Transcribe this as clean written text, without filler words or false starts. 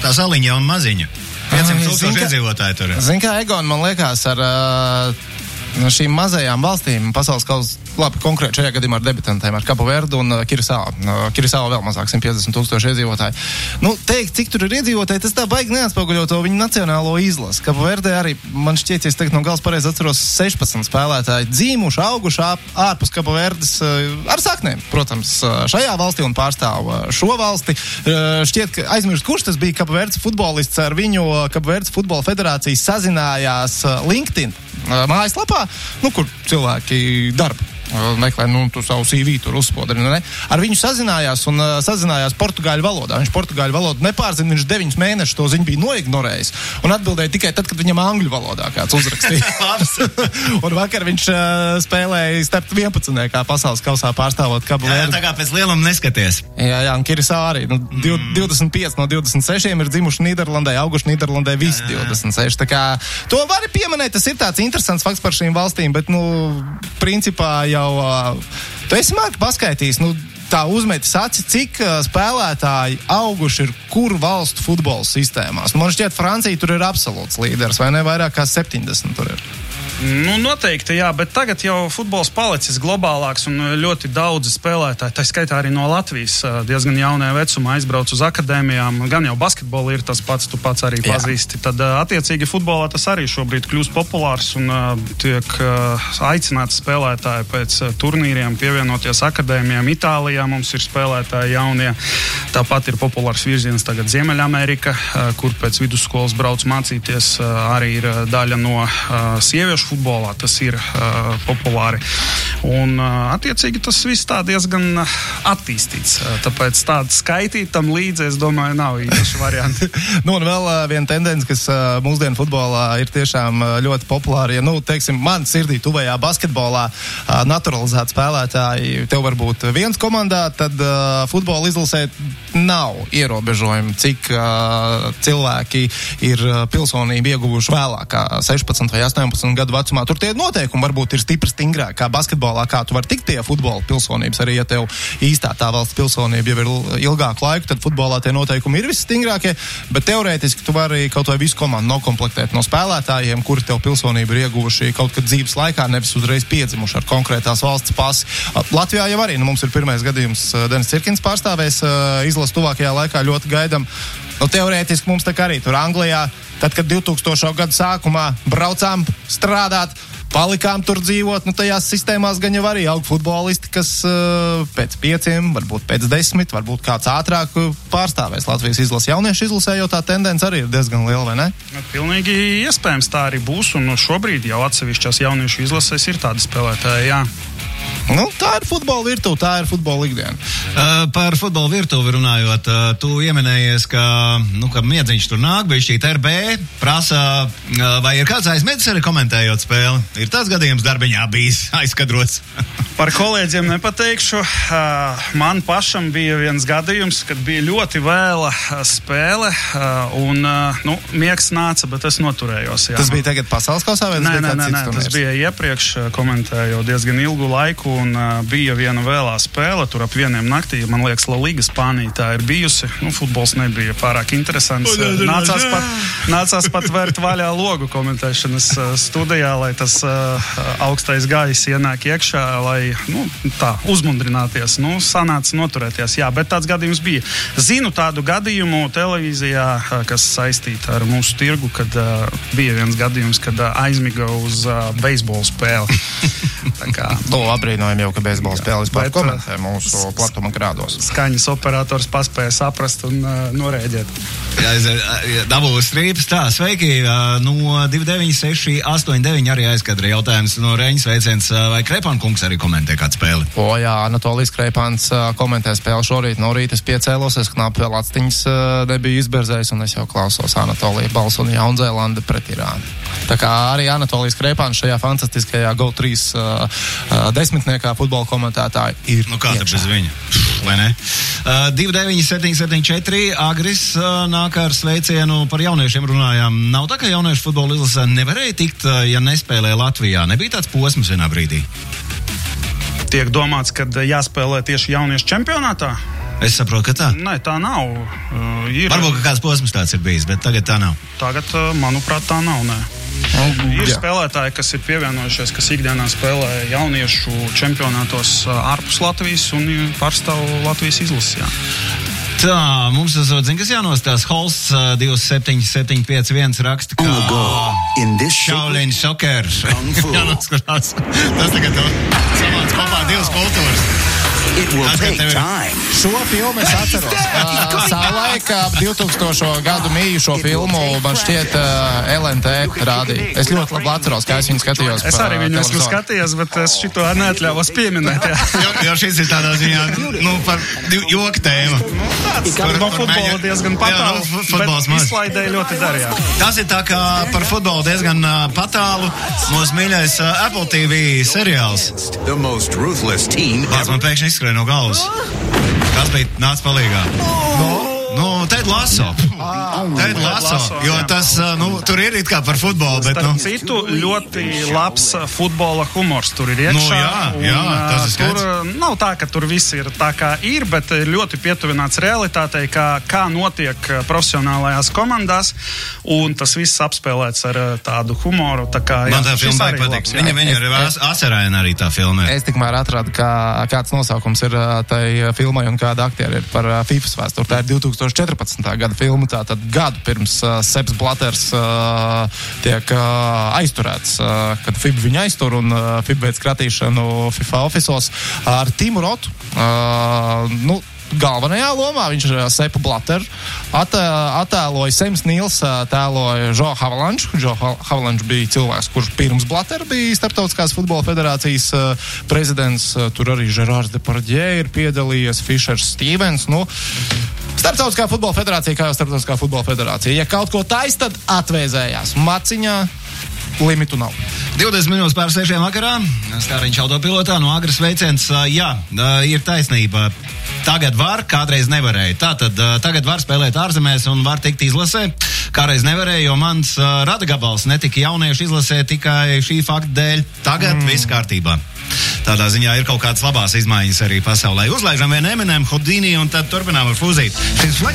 Tā saliņa jau maziņa. 500,000 iedzīvotāji tur. Zin kā, Egon, man liekas, ar šīm mazajām valstīm pasaules kausa, labi, konkrēti šajā gadījumā ar debitantiem, ar Kapu Verdu un Kirisao. Kirisao vēl mazāk, 150,000 iedzīvotāji. Nu, teikt, cik tur ir iedzīvotāji, tas tā baigi neatspoguļo to viņu nacionālo izlasi. Kapu Verdē arī, man šķiet, ja es tagad no gals pareizi atceros, 16 spēlētāji dzīmuši, auguši ārpus Kapu Verdes ar saknēm, protams, šajā valstī un pārstāv šo valsti. Šķiet, ka aizmirst, kurš tas bija Kapu Verdes futbolists, ar viņu Kapu Verdes futbola federācijas sazinājās LinkedIn mājaslapā, kur cilvēki darba meklē, tu savu CV tur uzspodri, ne? Ar viņu sazinājās portugāļu valodā. Viņš portugāļu valodu nepārzina, viņš 9 mēnešus to ziņu bija noignorējis un atbildēja tikai tad, kad viņam angļu valodā kāds uzrakstīja. Un vakar viņš spēlēja starp 11. kā pasaules kausā pārstāvot Kapu Verdi. Tā kā pēc lieluma neskaties. Jā, un Kirisao arī. 25 no 26 ir dzimuši Nīderlandē, auguši Nīderlandē visi 26. Tā kā to var pieminēt, tas ir tāds interesants fakts par šīm valstīm, bet, principā jau tu esi, Marka, paskaitījis, tā uzmetis aci, cik spēlētāji auguši ir kuru valstu futbola sistēmās. Man šķiet, Francija tur ir absolūts līderis, vai ne? Vairāk kā 70 tur ir. Noteikti, jā, bet tagad jau futbols palicis globālāks un ļoti daudzi spēlētāji, tā skaitā arī no Latvijas, diezgan jaunajā vecumā aizbrauc uz akadēmijām, gan jau basketbolu ir tas pats, tu pats arī pazīsti. Tad attiecīgi futbolā tas arī šobrīd kļūst populārs un tiek aicināti spēlētāji pēc turnīriem pievienoties akadēmijām. Itālijā mums ir spēlētāji jaunie, tāpat ir populārs virziens tagad Ziemeļamerika, kur pēc vidusskolas brauc mācīties, arī ir daļa no sieviešu futbolā, tas ir populāri. Un attiecīgi tas viss tā diezgan attīstīts. Tāpēc tādu skaitīt tam līdzi, es domāju, nav īpaši varianti. Un vēl viena tendence, kas mūsdienu futbolā ir tiešām ļoti populāra. Ja, teiksim, man sirdī tuvajā basketbolā naturalizēti spēlētāji, tev varbūt viens komandā, tad futbola izlasē nav ierobežojumi, cik cilvēki ir pilsonību ieguvuši vēlāk, kā 16 vai 18 gadu vecumā. Tur tie noteikumi varbūt ir stipri stingrāk, kā basketbolā, kā tu vari tikt pie futbola pilsonības. Arī, ja tev īstā tā valsts pilsonība jau ir ilgāku laiku, tad futbolā tie noteikumi ir visstingrākie, bet teorētiski tu vari kaut vai visu komandu nokomplektēt no spēlētājiem, kuri tev pilsonību ir ieguvuši kaut kad dzīves laikā, nevis uzreiz piedzimuši ar konkrētās valsts pasi. Latvijā jau arī, mums ir pirmais gadījums, Denis Cirkins pārstāvēs izlases tuvākajā laikā, ļoti gaidam. Teorētiski mums tā kā arī tur Anglijā, tad, kad 2000. gadu sākumā braucām strādāt, palikām tur dzīvot, tajās sistēmās gan jau arī aug futbolisti, kas pēc 5, varbūt pēc 10, varbūt kāds ātrāk pārstāvēs Latvijas izlases. Jauniešu izlasē jau tā tendence arī ir diezgan liela, vai ne? Pilnīgi iespējams tā arī būs, un šobrīd jau atsevišķās jauniešu izlasēs ir tādi spēlētāji, jā. Tā ir futbola virtuve, tā ir futbola ikdiena. Par futbola virtuvi runājot, tu ieminējies, ka miedziņš tur nāk, bišķīt RB, prasa, vai ir kāds aizmetis arī komentējot spēli? Ir tāds gadījums darbiņā bijis aizkadrots? Par kolēģiem nepateikšu. Man pašam bija viens gadījums, kad bija ļoti vēla spēle, un miegs nāca, bet es noturējos. Jā. Tas bija tagad pasaules kausā vai tas bija kāds cits turnīrs? Tas bija iepriekš, komentēju diezgan ilgu laiku, un bija viena vēlā spēle, tur ap 1 naktī, man liekas, La Liga Spānija tā ir bijusi. Futbols nebija pārāk interesants. Nācās pat vērt vaļā logu komentēšanas studijā, lai tas augstais gaiss ienāk iekšā, lai uzmundrināties. Sanāca noturēties. Jā, bet tāds gadījums bija. Zinu tādu gadījumu televīzijā, kas saistīta ar mūsu tirgu, kad bija viens gadījums, kad aizmiga uz beisbola spēli. Tā kā abrīnojam jau, ka beisbola spēle vispār komentē mūsu platuma grādos. Skaņas operators paspēja saprast un norēģēt. Dabūs strīpas, tā, sveiki, no 29689 arī aizkadra jautājums no Reņas veiciens, vai Krepankungs arī komentē kādu spēli? Jā, Anatolijs Krepans komentē spēli šorīt no rīta, es piecēlos, es knapi vēl actiņas nebiju izberzējis, un es jau klausos Anatolija balsu un Jaunzēlanda pret Irānu. Tā kā arī Anatolijs Krepans šajā fantastiskajā GO3 desmitniekā futbola komentētāji ir kā tad bez viņa, vai ne? 29774 Agris nāk ar sveicienu, par jauniešiem runājām. Nav tā, ka jauniešu futbola izlase nevarēja tikt, ja nespēlēja Latvijā. Nebija tāds posms vienā brīdī? Tiek domāts, kad jāspēlē tieši jauniešu čempionātā? Es saprotu, ka tā. Nē, tā nav. Varbūt, ka kāds posms tāds ir bijis, bet tagad tā nav. Tagad, manuprāt, tā nav, nē. Ir spēlētāji, kas ir pievienojušies, kas ikdienā spēlē jauniešu čempionātos ārpus Latvijas un pārstāv Latvijas izlases, jā. Tā, mums zina, kas jānostās. Holsts 27751 raksta, ka Shaolin Soccer jānoskatās. Tas tagad samāc kopā divas kultūras. Šo filmu es atceros. Savulaik 2000. gadu mīju šo filmu, man šķiet, LNT rādīja. Es ļoti labi atceros, kā es viņu skatījos. Es arī viņu esmu skatījies, bet es šito neatļāvos pieminēt. Jo šis ir tādā ziņā, par joka tēmu. No futbola diezgan patālu, bet izslaidēja ļoti darījā. Tas ir tā kā par futbolu diezgan patālu. Mūsu mīļais Apple TV seriāls. Kāds man pēkšņi izskrēja no galvas. Kas bija nāc palīgā? Ted Lasso. Ted Lasso. Jo tas, tur ir it kā par futbolu, bet, citu ļoti labs futbola humors tur ir iekšā. Jā, tas ir skaidrs. Tur nav tā, ka tur viss ir tā kā ir, bet ir ļoti pietuvināts realitātei, kā notiek profesionālajās komandās, un tas viss apspēlēts ar tādu humoru. Tā kā, jā, man tā filma patīk. Viņa ir asarēna arī tā filmē. Es tikmēr atradu, kāds nosaukums ir tai filmai un kāda aktieri ir par FIFAs vēsturi. Tā ir 2014. gada filmu, tātad gadu pirms Sepps Blaters tiek aizturēts, kad FIBA viņu aiztur un FIBA veids kratīšanu FIFA ofisos ar Timu Rotu. Galvenajā lomā viņš Seppu Blateru attēloja. Sems Nīls tēloja Joe Havilanšu. Joe Havilanš bija cilvēks, kurš pirms Blatera bija Starptautiskās futbola federācijas prezidents. Tur arī Gerards Depardieu ir piedalījies, Fišers Stevens. Starptautiskā futbola federācija, kā jau Starptautiskā futbola federācija. Ja kaut ko tais, tad atvēzējās maciņā. Limitu nav. 20 minūtes pār 6 vakarā. Stāriņš autopilotā no Agras veiciens. Jā, ir taisnība. Tagad var, kādreiz nevarēja. Tātad tagad var spēlēt ārzemēs un var tikt izlasē. Kādreiz nevarēja, jo mans radagabals netika jauniešu izlasē tikai šī fakta dēļ. Tagad viss kārtībā. Tādā ziņā ir kaut kādas labās izmaiņas arī pasaulē. Uzlaižam vien Eminem, Houdini un tad turpinām ar Fūzīt.